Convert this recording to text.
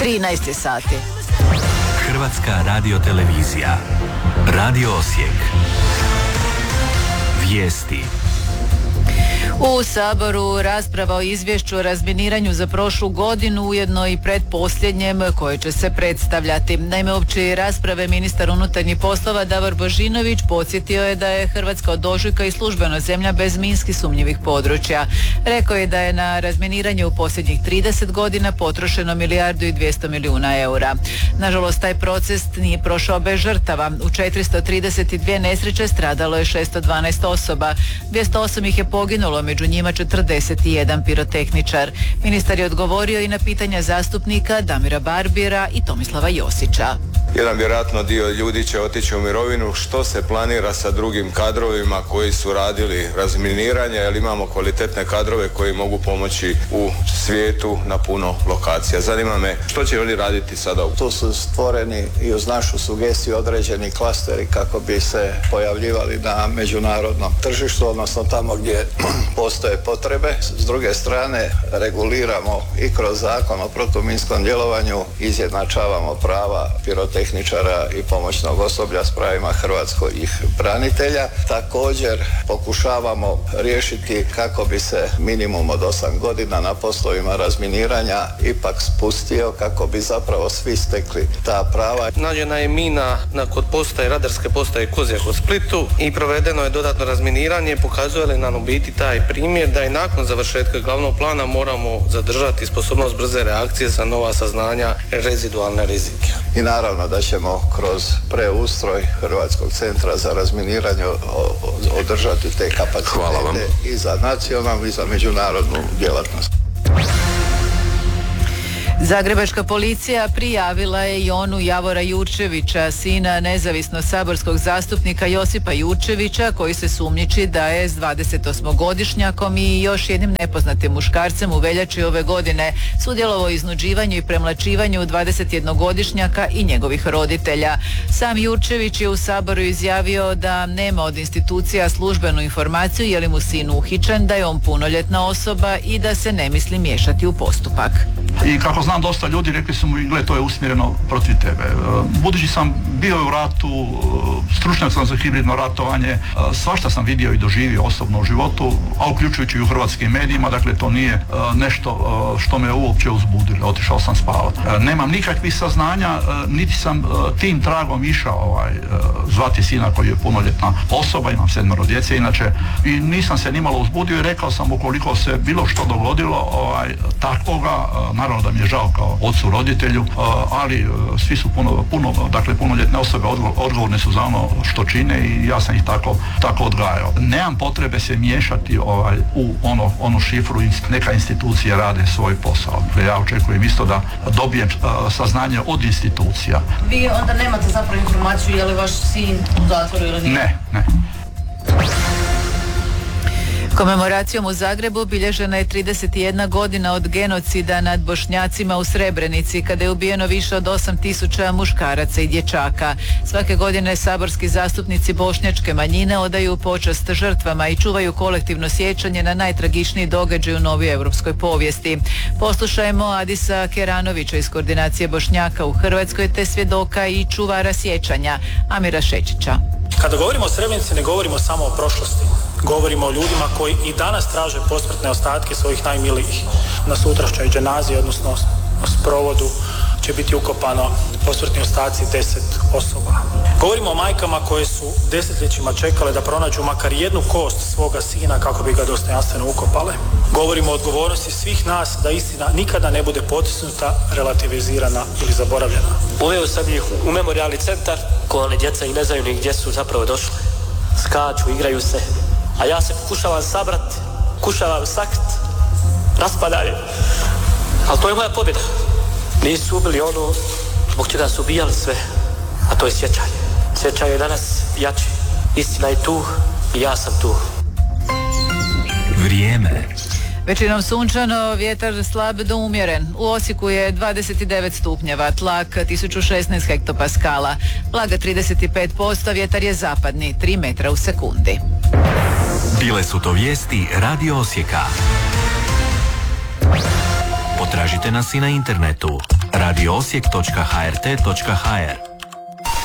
13 sati. Hrvatska radiotelevizija. Radio Osijek. Vijesti. U Saboru rasprava o izvješću o razminiranju za prošlu godinu, ujedno i pretposljednjem koje će se predstavljati. Naime, opće rasprave ministar unutarnjih poslova Davor Božinović podsjetio je da je Hrvatska od ožujka i službeno zemlja bez minski sumnjivih područja. Rekao je da je na razminiranje u posljednjih 30 godina potrošeno 1,2 milijarde eura. Nažalost, taj proces nije prošao bez žrtava. U 432 nesreće stradalo je 612 osoba. 208 ih je poginulo, među njima 41 pirotehničar. Ministar je odgovorio i na pitanja zastupnika Damira Barbira i Tomislava Josića. Jedan vjerojatno dio ljudi će otići u mirovinu. Što se planira sa drugim kadrovima koji su radili razminiranje, jer imamo kvalitetne kadrove koji mogu pomoći u svijetu na puno lokacija. Zanima me što će oni raditi sada? Tu su stvoreni i uz našu sugestiju određeni klasteri kako bi se pojavljivali na međunarodnom tržištu, odnosno tamo gdje postoje potrebe. S druge strane, reguliramo i kroz zakon o protuminskom djelovanju, izjednačavamo prava pirotehničara i pomoćnog osoblja s pravima hrvatskih branitelja. Također pokušavamo riješiti kako bi se minimum od 8 godina na poslovima razminiranja ipak spustio, kako bi zapravo svi stekli ta prava. Nađena je mina kod postaje, radarske postaje Kozjak u Splitu i provedeno je dodatno razminiranje. Pokazuje li nam u biti taj primjer da i nakon završetka glavnog plana moramo zadržati sposobnost brze reakcije za nova saznanja rezidualne rizike. I naravno da ćemo kroz preustroj Hrvatskog centra za razminiranje održati te kapacitete i za nacionalnu i za međunarodnu djelatnost. Zagrebačka policija prijavila je i onu Javora Jurčevića, sina nezavisnog saborskog zastupnika Josipa Jurčevića, koji se sumnjiči da je s 28-godišnjakom i još jednim nepoznatim muškarcem u veljači ove godine sudjelovao u iznuđivanju i premlaćivanju 21-godišnjaka i njegovih roditelja. Sam Jurčević je u Saboru izjavio da nema od institucija službenu informaciju je li mu sin uhićen, da je on punoljetna osoba i da se ne misli miješati u postupak. I kako znam, dosta ljudi rekli su mu, gle, to je usmjereno protiv tebe. Budući sam bio u ratu, stručnjak sam za hibridno ratovanje, svašta sam vidio i doživio osobno u životu, a uključujući i u hrvatskim medijima, dakle to nije nešto što me uopće uzbudilo. Otišao sam spavati. Nemam nikakvih saznanja, niti sam tim tragom išao zvati sina koji je punoljetna osoba, imam 7 djece inače, i nisam se nimalo uzbudio i rekao sam, ukoliko se bilo što dogodilo takvoga, naravno da mi je žao kao ocu roditelju, ali svi su punoljetne osobe odgovorne su za ono što čine i ja sam ih tako odgajao. Nemam potrebe se miješati u onu šifru, neka institucije rade svoj posao. Ja očekujem isto da dobijem saznanje od institucija. Vi onda nemate zapravo informaciju je li vaš sin u zatvoru ili nije? Ne. Komemoracijom u Zagrebu obilježena je 31 godina od genocida nad Bošnjacima u Srebrenici, kada je ubijeno više od 8.000 muškaraca i dječaka. Svake godine saborski zastupnici bošnjačke manjine odaju počast žrtvama i čuvaju kolektivno sjećanje na najtragičniji događaj u novijoj europskoj povijesti. Poslušajmo Adisa Keranovića iz Koordinacije Bošnjaka u Hrvatskoj te svjedoka i čuvara sjećanja Amira Šečića. Kada govorimo o Srebrenici, ne govorimo samo o prošlosti. Govorimo o ljudima koji i danas traže posmrtne ostatke svojih najmilijih. Na sutrašnjoj dženazi, odnosno sprovodu, će biti ukopano posmrtni ostaci 10 osoba. Govorimo o majkama koje su desetljećima čekale da pronađu makar jednu kost svoga sina kako bi ga dostojanstveno ukopale. Govorimo o odgovornosti svih nas da istina nikada ne bude potisnuta, relativizirana ili zaboravljena. Uveo sam ih u memorijalni centar, koje djeca i ne znaju ni gdje su zapravo došle. Skaču, igraju se, a ja se pokušavam sabrat, pokušavam sakrit, raspadanje. Ali to je moja pobjeda. Nisu ubili ono zbog čega su ubijali sve, a to je sjećanje. Sjećanje je danas jače. Istina je tu i ja sam tu. Vrijeme. Većinom sunčano, vjetar slab do umjeren. U Osijeku je 29 stupnjeva, tlak 1016 hektopaskala, vlaga 35%, vjetar je zapadni, 3 metra u sekundi. Bile su to vijesti Radio Osijeka. Potražite nas i na internetu radioosijek.hrt.hr